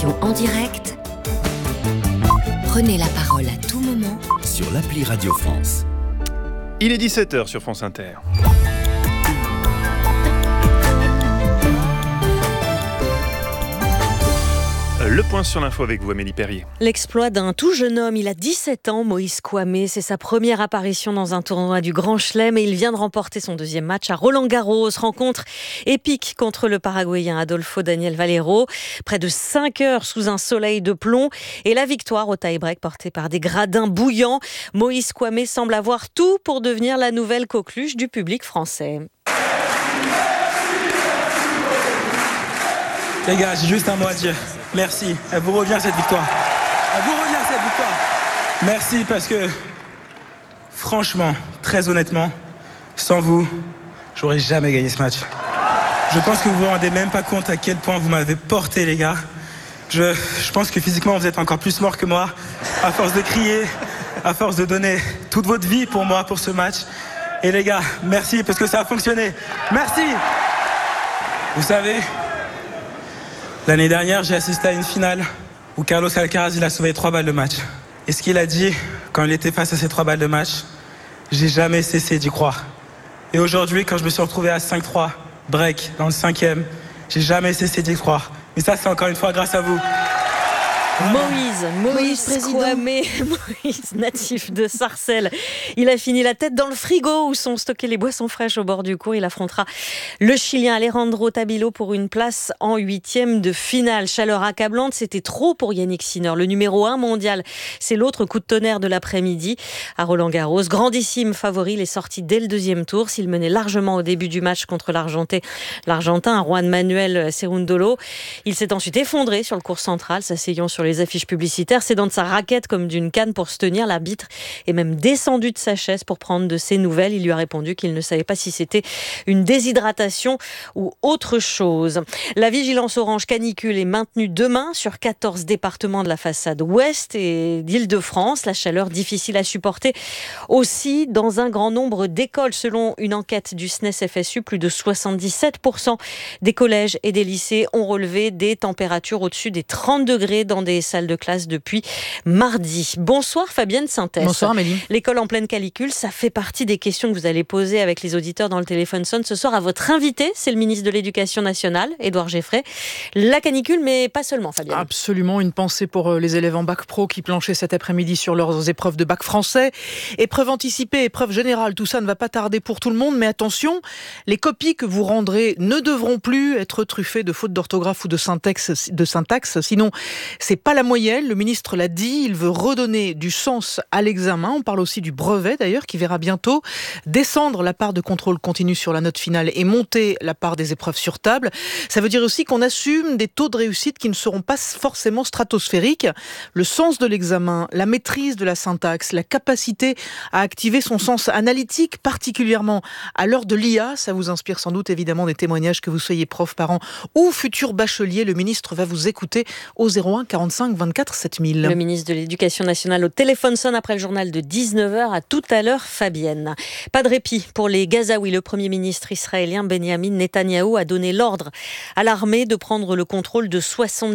émission en direct, prenez la parole à tout moment sur l'appli Radio France. Il est 17h sur France Inter. Le point sur l'info avec vous, Amélie Perrier. L'exploit d'un tout jeune homme, il a 17 ans, Moïse Kouamé. C'est sa première apparition dans un tournoi du Grand Chelem et il vient de remporter son deuxième match à Roland-Garros. Rencontre épique contre le Paraguayen Adolfo Daniel Valero. Près de 5 heures sous un soleil de plomb et la victoire au tie-break portée par des gradins bouillants. Moïse Kouamé semble avoir tout pour devenir la nouvelle coqueluche du public français. Les gars, j'ai juste un mot à dire. Merci. Elle vous revient cette victoire. Merci parce que, franchement, très honnêtement, sans vous, j'aurais jamais gagné ce match. Je pense que vous vous rendez même pas compte à quel point vous m'avez porté, les gars. Je pense que physiquement, vous êtes encore plus morts que moi, à force de crier, à force de donner toute votre vie pour moi, pour ce match. Et les gars, merci parce que ça a fonctionné. Merci. Vous savez, l'année dernière, j'ai assisté à une finale où Carlos Alcaraz il a sauvé 3 balles de match. Et ce qu'il a dit quand il était face à ces 3 balles de match, j'ai jamais cessé d'y croire. Et aujourd'hui, quand je me suis retrouvé à 5-3, break, dans le 5e, j'ai jamais cessé d'y croire. Mais ça, c'est encore une fois grâce à vous. Moïse Kouamé, Moïse, natif de Sarcelles. Il a fini la tête dans le frigo où sont stockées les boissons fraîches au bord du cours. Il affrontera le Chilien Alejandro Tabilo pour une place en 8e de finale. Chaleur accablante, c'était trop pour Yannick Sinner. Le numéro 1 mondial, c'est l'autre coup de tonnerre de l'après-midi à Roland-Garros. Grandissime favori, il est sorti dès le deuxième tour. S'il menait largement au début du match contre l'Argentin Juan Manuel Cerundolo. Il s'est ensuite effondré sur le court central, s'asseyant sur les affiches publicitaires, s'aidant de sa raquette comme d'une canne pour se tenir. L'arbitre est même descendu de sa chaise pour prendre de ses nouvelles. Il lui a répondu qu'il ne savait pas si c'était une déshydratation ou autre chose. La vigilance orange canicule est maintenue demain sur 14 départements de la façade ouest et d'Île-de-France. La chaleur difficile à supporter aussi dans un grand nombre d'écoles. Selon une enquête du SNES-FSU, plus de 77% des collèges et des lycées ont relevé des températures au-dessus des 30 degrés dans des salles de classe depuis mardi. Bonsoir Fabienne Synthèse. Bonsoir Amélie. L'école en pleine canicule, ça fait partie des questions que vous allez poser avec les auditeurs dans le téléphone sonne ce soir à votre invité, c'est le ministre de l'Éducation nationale, Édouard Geffray. La canicule, mais pas seulement Fabienne. Absolument, une pensée pour les élèves en bac pro qui planchaient cet après-midi sur leurs épreuves de bac français. Épreuve anticipée, épreuve générale, tout ça ne va pas tarder pour tout le monde, mais attention, les copies que vous rendrez ne devront plus être truffées de fautes d'orthographe ou de syntaxe, sinon c'est pas la moyenne, le ministre l'a dit, il veut redonner du sens à l'examen. On parle aussi du brevet d'ailleurs qui verra bientôt descendre la part de contrôle continu sur la note finale et monter la part des épreuves sur table. Ça veut dire aussi qu'on assume des taux de réussite qui ne seront pas forcément stratosphériques. Le sens de l'examen, la maîtrise de la syntaxe, la capacité à activer son sens analytique, particulièrement à l'heure de l'IA, ça vous inspire sans doute évidemment des témoignages que vous soyez prof, parent ou futur bachelier. Le ministre va vous écouter au 01 45 24 7000. Le ministre de l'Éducation nationale au téléphone sonne après le journal de 19h. À tout à l'heure, Fabienne. Pas de répit pour les Gazaouis. Le Premier ministre israélien Benjamin Netanyahou a donné l'ordre à l'armée de prendre le contrôle de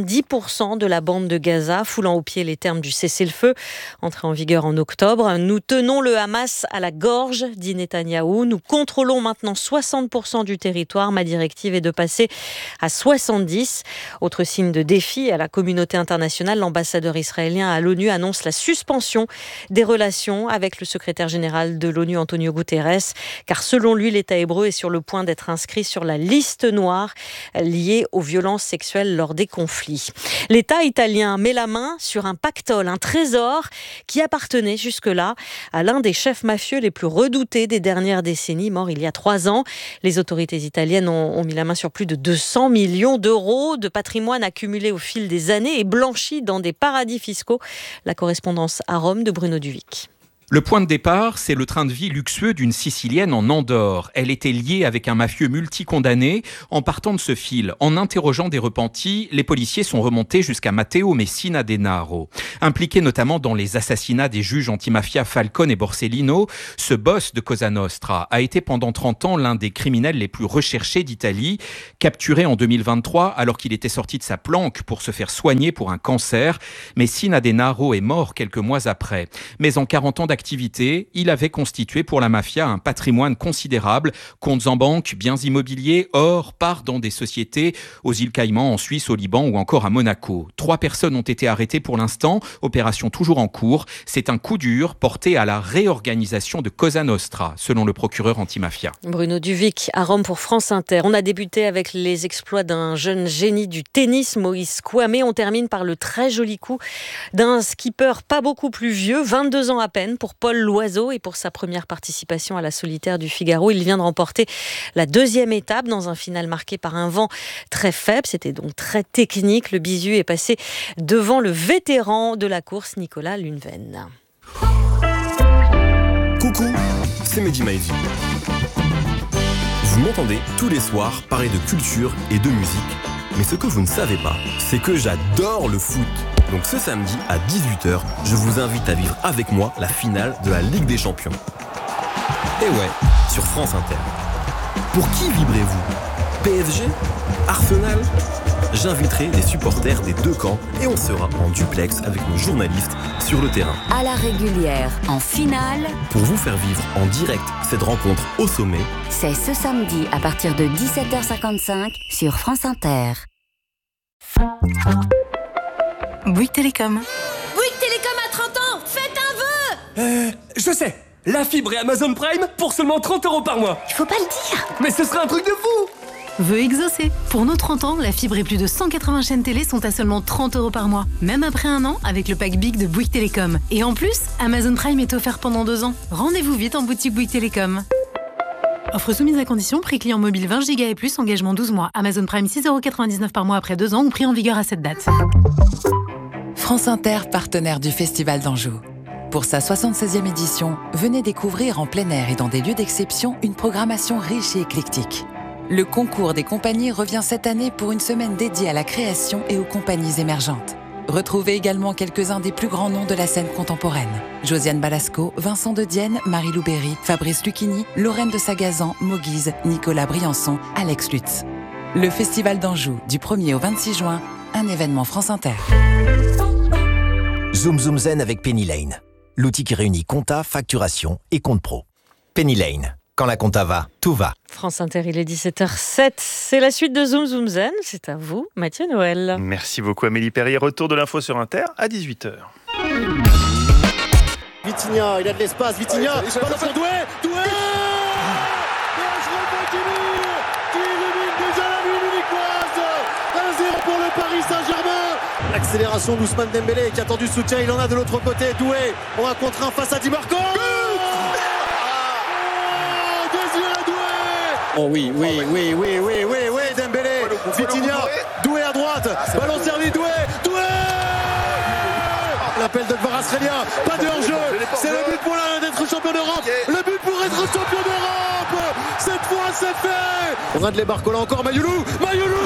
70% de la bande de Gaza, foulant aux pieds les termes du cessez-le-feu, entré en vigueur en octobre. Nous tenons le Hamas à la gorge, dit Netanyahou. Nous contrôlons maintenant 60% du territoire. Ma directive est de passer à 70%. Autre signe de défi à la communauté internationale, l'ambassadeur israélien à l'ONU annonce la suspension des relations avec le secrétaire général de l'ONU, Antonio Guterres, car selon lui, l'État hébreu est sur le point d'être inscrit sur la liste noire liée aux violences sexuelles lors des conflits. L'État italien met la main sur un pactole, un trésor qui appartenait jusque-là à l'un des chefs mafieux les plus redoutés des dernières décennies, mort il y a 3 ans. Les autorités italiennes ont mis la main sur plus de 200 millions d'euros de patrimoine accumulé au fil des années et blanchi dans des paradis fiscaux. La correspondance à Rome de Bruno Duvic. Le point de départ, c'est le train de vie luxueux d'une Sicilienne en Andorre. Elle était liée avec un mafieux multicondamné. En partant de ce fil, en interrogeant des repentis, les policiers sont remontés jusqu'à Matteo Messina Denaro. Impliqué notamment dans les assassinats des juges antimafia Falcone et Borsellino, ce boss de Cosa Nostra a été pendant 30 ans l'un des criminels les plus recherchés d'Italie. Capturé en 2023 alors qu'il était sorti de sa planque pour se faire soigner pour un cancer, Messina Denaro est mort quelques mois après. Mais en 40 ans d'activité, il avait constitué pour la mafia un patrimoine considérable, comptes en banque, biens immobiliers, or, parts dans des sociétés aux îles Caïmans, en Suisse, au Liban ou encore à Monaco. 3 personnes ont été arrêtées pour l'instant, opération toujours en cours. C'est un coup dur porté à la réorganisation de Cosa Nostra, selon le procureur antimafia. Bruno Duvic à Rome pour France Inter. On a débuté avec les exploits d'un jeune génie du tennis, Moïse Kouamé. On termine par le très joli coup d'un skipper pas beaucoup plus vieux, 22 ans à peine, pour Paul Loiseau et pour sa première participation à la Solitaire du Figaro. Il vient de remporter la 2e étape dans un final marqué par un vent très faible. C'était donc très technique. Le bisu est passé devant le vétéran de la course, Nicolas Lunven. Coucou, c'est Mehdi Maizi. Vous m'entendez tous les soirs parler de culture et de musique. Mais ce que vous ne savez pas, c'est que j'adore le foot. Donc ce samedi à 18h, je vous invite à vivre avec moi la finale de la Ligue des Champions. Et ouais, sur France Inter. Pour qui vibrez-vous ? PSG ? Arsenal ? J'inviterai les supporters des 2 camps et on sera en duplex avec nos journalistes sur le terrain. À la régulière, en finale, Pour vous faire vivre en direct cette rencontre au sommet, c'est ce samedi à partir de 17h55 sur France Inter. Bouygues Télécom. Bouygues Télécom a 30 ans. Faites un vœu. Je sais. La fibre et Amazon Prime pour seulement 30 € par mois. Il faut pas le dire. Mais ce serait un truc de fou. Vœu exaucé. Pour nos 30 ans, la fibre et plus de 180 chaînes télé sont à seulement 30 € par mois. Même après 1 an, avec le pack Big de Bouygues Télécom. Et en plus, Amazon Prime est offert pendant 2 ans. Rendez-vous vite en boutique Bouygues Télécom. Offre soumise à condition, prix client mobile 20 Go et plus, engagement 12 mois. Amazon Prime 6,99 € par mois après 2 ans ou prix en vigueur à cette date. France Inter, partenaire du Festival d'Anjou. Pour sa 76e édition, venez découvrir en plein air et dans des lieux d'exception une programmation riche et éclectique. Le concours des compagnies revient cette année pour une semaine dédiée à la création et aux compagnies émergentes. Retrouvez également quelques-uns des plus grands noms de la scène contemporaine. Josiane Balasco, Vincent de Dienne, Marie-Lou Berry, Fabrice Lucchini, Lorraine de Sagazan, Moguise, Nicolas Briançon, Alex Lutz. Le Festival d'Anjou, du 1er au 26 juin, un événement France Inter. Zoom Zoom Zen avec Penny Lane. L'outil qui réunit compta, facturation et compte pro. Penny Lane. Quand la compta va, tout va. France Inter, il est 17h07. C'est la suite de Zoom Zoom Zen. C'est à vous, Mathieu Noël. Merci beaucoup Amélie Perrier. Retour de l'info sur Inter à 18h. Vitinha, il a de l'espace. Vitinha, ballon pour Doué. Doué qui élimine déjà la nuit munichoise. 1-0 pour le Paris Saint-Germain. L'accélération d'Ousmane Dembélé qui a tendu soutien. Il en a de l'autre côté. Doué, on va contre un face à Di Marco. Oh oui, Dembélé, Vitinha, Doué à droite, ballon servi, Doué. L'appel de Kvaratskhelia, pas de hors-jeu, c'est le but pour d'être champion d'Europe, le but pour être champion d'Europe, cette fois c'est fait. On a de les Barcola encore, Mayoulou, le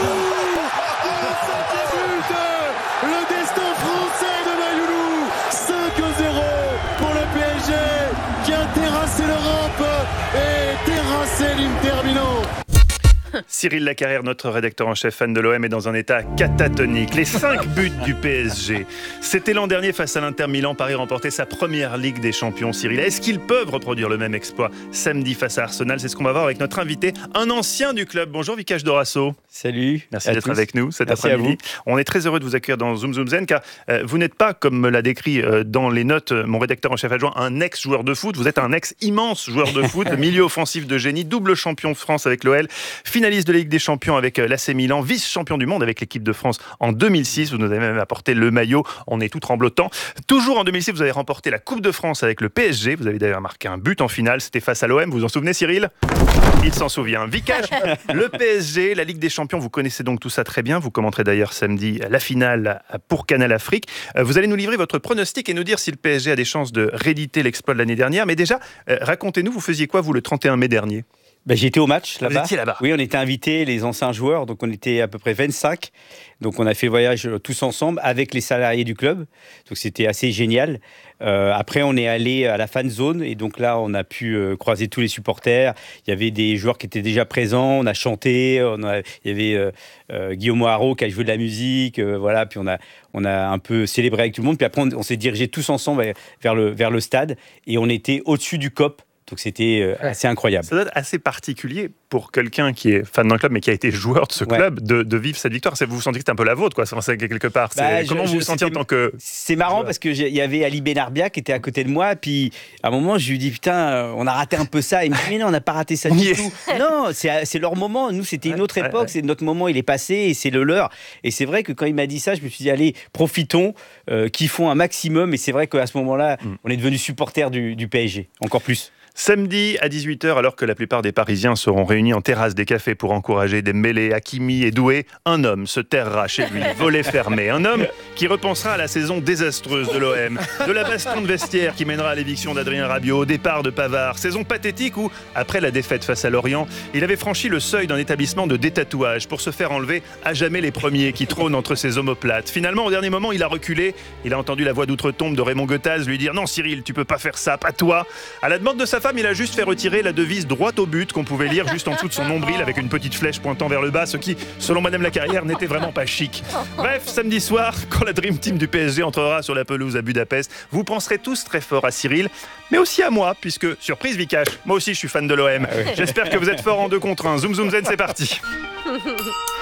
destin français de Mayoulou, 5-0 pour le PSG qui a terrassé l'Europe et terrassé l'Inter Milan. Cyril Lacarrière, notre rédacteur en chef fan de l'OM, est dans un état catatonique. Les 5 buts du PSG. C'était l'an dernier face à l'Inter Milan. Paris remportait sa première Ligue des Champions. Cyril, est-ce qu'ils peuvent reproduire le même exploit samedi face à Arsenal ? C'est ce qu'on va voir avec notre invité, un ancien du club. Bonjour Vikash Dorasso. Salut. Merci d'être avec nous cet Merci après-midi. On est très heureux de vous accueillir dans Zoom Zoom Zen car vous n'êtes pas, comme me l'a décrit dans les notes mon rédacteur en chef adjoint, un ex-joueur de foot. Vous êtes un ex-immense joueur de foot, milieu offensif de génie, double champion de France avec l'OL, finaliste de la Ligue des Champions avec l'AC Milan, vice-champion du monde avec l'équipe de France en 2006. Vous nous avez même apporté le maillot, on est tout tremblotant. Toujours en 2006, vous avez remporté la Coupe de France avec le PSG. Vous avez d'ailleurs marqué un but en finale, c'était face à l'OM. Vous vous en souvenez, Cyril ? Il s'en souvient. Vikash, le PSG, la Ligue des Champions, vous connaissez donc tout ça très bien. Vous commenterez d'ailleurs samedi la finale pour Canal Afrique. Vous allez nous livrer votre pronostic et nous dire si le PSG a des chances de rééditer l'exploit de l'année dernière. Mais déjà, racontez-nous, vous faisiez quoi, vous, le 31 mai dernier ? J'étais au match là-bas. Vous étiez là-bas ? Oui, on était invités, les anciens joueurs, donc on était à peu près 25. Donc on a fait le voyage tous ensemble avec les salariés du club. Donc c'était assez génial. Après, on est allé à la fan zone et donc là, on a pu croiser tous les supporters. Il y avait des joueurs qui étaient déjà présents. On a chanté. Il y avait Guillaume Haro qui a joué de la musique. Voilà. Puis on a un peu célébré avec tout le monde. Puis après, on s'est dirigés tous ensemble vers le stade et on était au-dessus du COP. Donc c'était assez incroyable. Ça doit être assez particulier pour quelqu'un qui est fan d'un club mais qui a été joueur de ce club de vivre cette victoire. Vous vous sentez que c'est un peu la vôtre, quoi, quelque part. Comment vous vous sentiez en tant que... C'est marrant parce qu'il y avait Ali Benarbia qui était à côté de moi. Puis à un moment, je lui dis putain, on a raté un peu ça. Il me dit mais non, on n'a pas raté ça du tout. Non, c'est leur moment. Nous, c'était une autre époque. C'est notre moment, il est passé et c'est le leur. Et c'est vrai que quand il m'a dit ça, je me suis dit allez, profitons, kiffons un maximum. Et c'est vrai qu'à ce moment-là, on est devenus supporters du PSG, encore plus. Samedi à 18h, alors que la plupart des Parisiens seront réunis en terrasse des cafés pour encourager Dembélé, Hakimi et Doué, un homme se terrera chez lui, volet fermé. Un homme qui repensera à la saison désastreuse de l'OM, de la baston de vestiaire qui mènera à l'éviction d'Adrien Rabiot, au départ de Pavard. Saison pathétique où, après la défaite face à Lorient, il avait franchi le seuil d'un établissement de détatouage pour se faire enlever à jamais les premiers qui trônent entre ses omoplates. Finalement, au dernier moment, il a reculé. Il a entendu la voix d'outre-tombe de Raymond Goethals lui dire « Non Cyril, tu peux pas faire ça, pas toi !» À la demande de sa femme, il a juste fait retirer la devise droite au but qu'on pouvait lire juste en dessous de son nombril avec une petite flèche pointant vers le bas, ce qui, selon Madame Lacarrière, n'était vraiment pas chic. Bref, samedi soir, quand la Dream Team du PSG entrera sur la pelouse à Budapest, vous penserez tous très fort à Cyril, mais aussi à moi, puisque, surprise Vikash, moi aussi je suis fan de l'OM. J'espère que vous êtes fort en 2 contre 1. Zoom Zoom Zen, c'est parti.